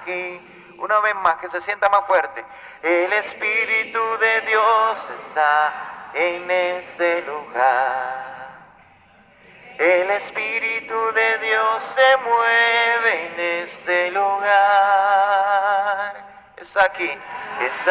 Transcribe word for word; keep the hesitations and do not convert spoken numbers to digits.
aquí. Una vez más, que se sienta más fuerte. El Espíritu de Dios está en ese lugar. El Espíritu de Dios se mueve en ese lugar. Es aquí, es